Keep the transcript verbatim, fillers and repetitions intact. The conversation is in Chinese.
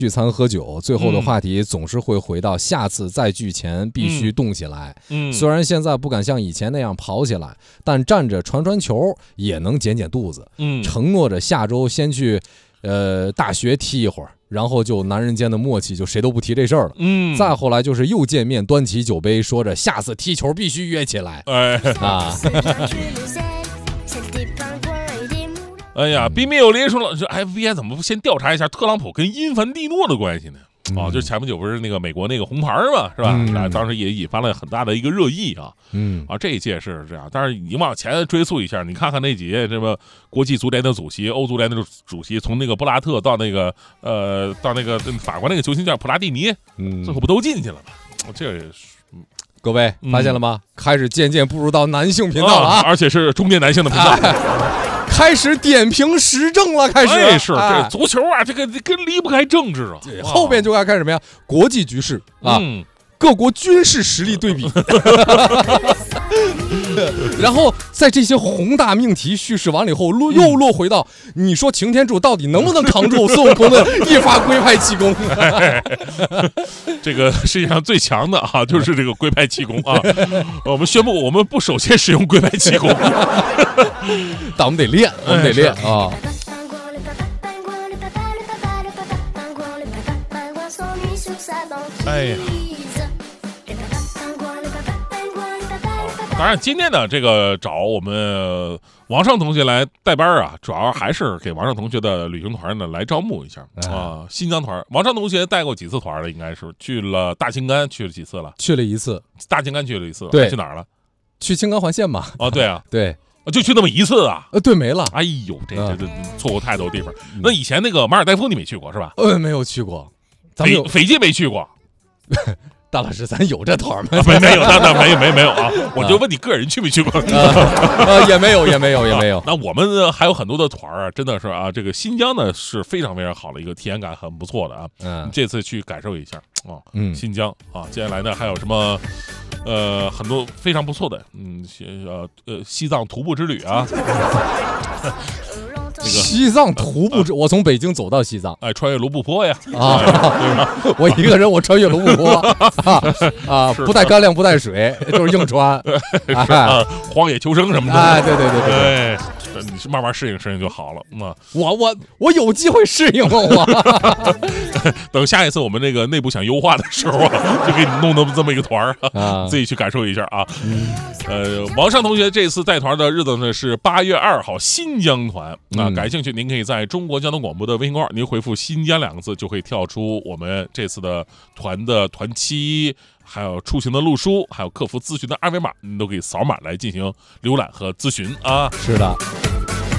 聚餐喝酒，最后的话题总是会回到下次再聚前必须动起来。 嗯， 虽然现在不敢像以前那样跑起来，但站着传传球也能减减肚子。 嗯， 承诺着下周先去，呃，大学踢一会儿，然后就男人间的默契，就谁都不提这事儿了。 嗯， 再后来就是又见面，端起酒杯，说着下次踢球必须约起来。 哎啊。 哎呀 ，B 面有林说了，这 F B I 怎么不先调查一下特朗普跟因凡蒂诺的关系呢？哦，就是前不久不是那个美国那个红牌嘛，是吧？那、嗯、当时也引发了很大的一个热议啊。 嗯， 啊，这一届是这样，但是你往前追溯一下，你看看那几届这么国际足联的主席、欧足联的主席，从那个布拉特到那个呃到那个法国那个球星叫普拉蒂尼，嗯，最后不都进去了吗？这是。 各位发现了吗？嗯、开始渐渐步入到男性频道了啊， 啊而且是中年男性的频道。哎开始点评时政了，开始。 哎，是这足球啊，这个跟离不开政治啊。 后边就该开始什么呀？国际局势啊， 嗯、 各国军事实力对比。然后在这些宏大命题叙事完了以后，落又落回到你说擎天柱到底能不能扛住孙悟空的一发龟派气功？ 哎、这个世界上最强的啊，就是这个龟派气功啊！我们宣布，我们不首先使用龟派气功， 但我们得练，我们得练啊！ 哎呀。当然，今天呢，这个找我们王尚同学来带班啊，主要还是给王尚同学的旅行团呢来招募一下啊。新疆团，王尚同学带过几次团了？应该是去了大青干，去了几次了？ 去了一次， 大青干去了一次。 对， 去哪儿了？ 去青冈环线嘛。 哦，对啊， 对， 就去那么一次啊？ 呃，对，没了。 哎呦，这这这错过太多地方。那以前那个马尔代夫你没去过是吧？ 呃，没有去过。咱们斐斐济没去过。 大老师，咱有这团吗？ 啊、没没有，那那没有没没有啊！我就问你个人去没去过？ 啊，也没有，也没有，也没有。 啊、那我们还有很多的团啊，真的是啊，这个新疆呢是非常非常好的一个体验感，很不错的啊。嗯，这次去感受一下啊，嗯，新疆啊，接下来呢还有什么？呃，很多非常不错的，嗯，呃呃，西藏徒步之旅啊。 那个西藏徒步之，我从北京走到西藏， 哎，穿越卢布泊呀， 啊，我一个人我穿越卢布泊啊啊，不带干粮不带水，就是硬穿， 啊，荒野求生什么的， 哎，对对对对对，你是慢慢适应适应就好了，嗯， 我我我有机会适应吗？我等下一次我们那个内部想优化的时候啊，就给你弄那么这么一个团儿啊，自己去感受一下啊。呃，王尚同学这次带团的日子呢是八月二号，新疆团啊。感兴趣，您可以在中国交通广播的微信号，您回复“新疆”两个字，就可以跳出我们这次的团的团期，还有出行的路书，还有客服咨询的二维码，您都可以扫码来进行浏览和咨询啊。 是的。